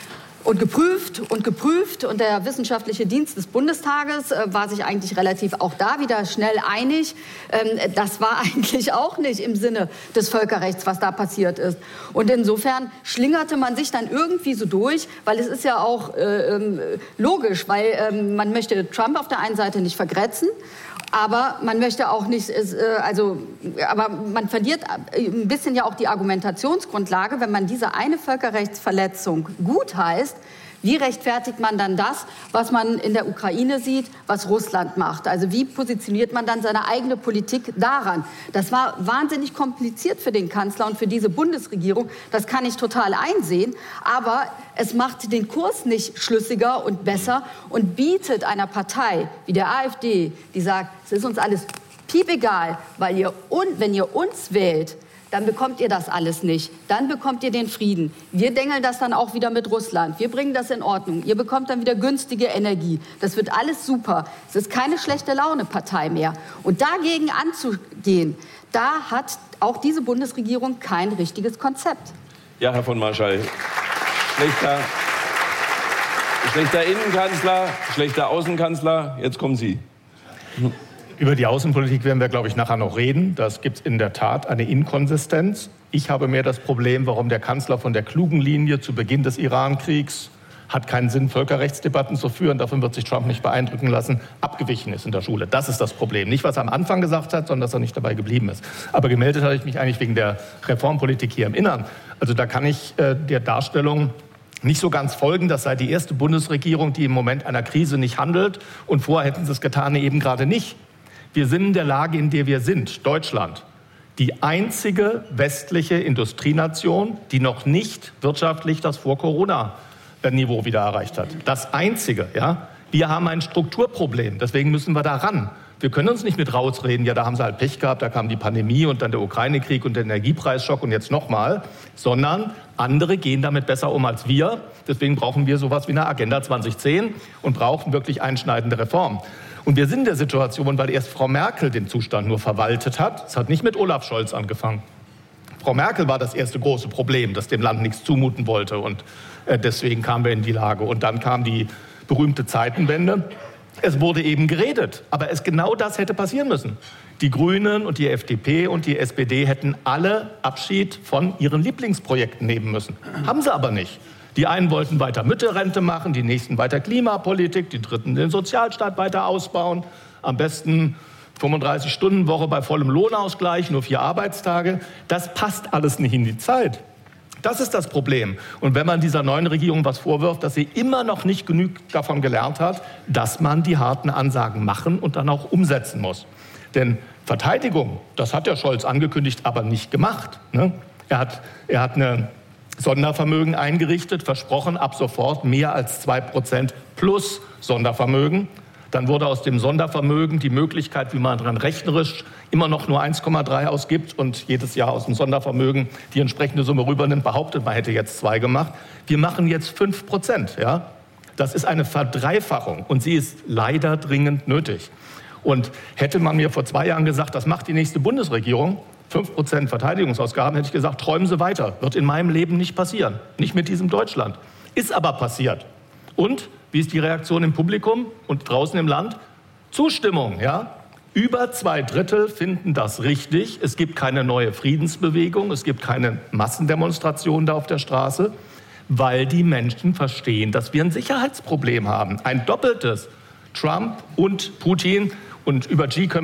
Und geprüft und geprüft. Und der wissenschaftliche Dienst des Bundestages äh, war sich eigentlich relativ auch da wieder schnell einig. Ähm, das war eigentlich auch nicht im Sinne des Völkerrechts, was da passiert ist. Und insofern schlingerte man sich dann irgendwie so durch, weil es ist ja auch äh, äh, logisch, weil äh, man möchte Trump auf der einen Seite nicht vergrätzen. Aber man möchte auch nicht, also, aber man verliert ein bisschen ja auch die Argumentationsgrundlage, wenn man diese eine Völkerrechtsverletzung gut heißt. Wie rechtfertigt man dann das, was man in der Ukraine sieht, was Russland macht? Also wie positioniert man dann seine eigene Politik daran? Das war wahnsinnig kompliziert für den Kanzler und für diese Bundesregierung. Das kann ich total einsehen. Aber es macht den Kurs nicht schlüssiger und besser und bietet einer Partei wie der AfD, die sagt, es ist uns alles piepegal, weil ihr, wenn ihr uns wählt, dann bekommt ihr das alles nicht. Dann bekommt ihr den Frieden. Wir dengeln das dann auch wieder mit Russland. Wir bringen das in Ordnung. Ihr bekommt dann wieder günstige Energie. Das wird alles super. Es ist keine schlechte Laune-Partei mehr. Und dagegen anzugehen, da hat auch diese Bundesregierung kein richtiges Konzept. Ja, Herr von Marschall. Schlechter, schlechter Innenkanzler, schlechter Außenkanzler. Jetzt kommen Sie. Über die Außenpolitik werden wir, glaube ich, nachher noch reden. Das gibt es in der Tat eine Inkonsistenz. Ich habe mehr das Problem, warum der Kanzler von der klugen Linie zu Beginn des Iran-Kriegs, hat keinen Sinn, Völkerrechtsdebatten zu führen, davon wird sich Trump nicht beeindrucken lassen, abgewichen ist in der Schule. Das ist das Problem. Nicht, was er am Anfang gesagt hat, sondern dass er nicht dabei geblieben ist. Aber gemeldet hatte ich mich eigentlich wegen der Reformpolitik hier im Innern. Also da kann ich äh, der Darstellung nicht so ganz folgen. Das sei die erste Bundesregierung, die im Moment einer Krise nicht handelt. Und vorher hätten sie es getan, eben gerade nicht. Wir sind in der Lage, in der wir sind, Deutschland, die einzige westliche Industrienation, die noch nicht wirtschaftlich das Vor-Corona-Niveau wieder erreicht hat. Das einzige, ja. Wir haben ein Strukturproblem, deswegen müssen wir da ran. Wir können uns nicht mit rausreden, ja, da haben sie halt Pech gehabt, da kam die Pandemie und dann der Ukraine-Krieg und der Energiepreisschock und jetzt nochmal, sondern andere gehen damit besser um als wir. Deswegen brauchen wir sowas wie eine Agenda zwanzig zehn und brauchen wirklich einschneidende Reformen. Und wir sind in der Situation, weil erst Frau Merkel den Zustand nur verwaltet hat. Es hat nicht mit Olaf Scholz angefangen. Frau Merkel war das erste große Problem, das dem Land nichts zumuten wollte. Und deswegen kamen wir in die Lage. Und dann kam die berühmte Zeitenwende. Es wurde eben geredet, aber es genau das hätte passieren müssen. Die Grünen und die F D P und die S P D hätten alle Abschied von ihren Lieblingsprojekten nehmen müssen. Haben sie aber nicht. Die einen wollten weiter Mütterrente machen, die nächsten weiter Klimapolitik, die dritten den Sozialstaat weiter ausbauen. Am besten fünfunddreißig-Stunden-Woche bei vollem Lohnausgleich, nur vier Arbeitstage. Das passt alles nicht in die Zeit. Das ist das Problem. Und wenn man dieser neuen Regierung was vorwirft, dass sie immer noch nicht genug davon gelernt hat, dass man die harten Ansagen machen und dann auch umsetzen muss. Denn Verteidigung, das hat der Scholz angekündigt, aber nicht gemacht. Ne? Er hat, er hat eine Sondervermögen eingerichtet, versprochen, ab sofort mehr als zwei Prozent plus Sondervermögen. Dann wurde aus dem Sondervermögen die Möglichkeit, wie man dran rechnerisch immer noch nur eins Komma drei ausgibt und jedes Jahr aus dem Sondervermögen die entsprechende Summe rübernimmt, behauptet, man hätte jetzt zwei gemacht. Wir machen jetzt fünf Prozent. Ja? Das ist eine Verdreifachung und sie ist leider dringend nötig. Und hätte man mir vor zwei Jahren gesagt, das macht die nächste Bundesregierung, fünf Prozent Verteidigungsausgaben, hätte ich gesagt, träumen Sie weiter. Wird in meinem Leben nicht passieren. Nicht mit diesem Deutschland. Ist aber passiert. Und wie ist die Reaktion im Publikum und draußen im Land? Zustimmung, ja. Über zwei Drittel finden das richtig. Es gibt keine neue Friedensbewegung. Es gibt keine Massendemonstrationen da auf der Straße, weil die Menschen verstehen, dass wir ein Sicherheitsproblem haben. Ein doppeltes. Trump und Putin. Und über G können wir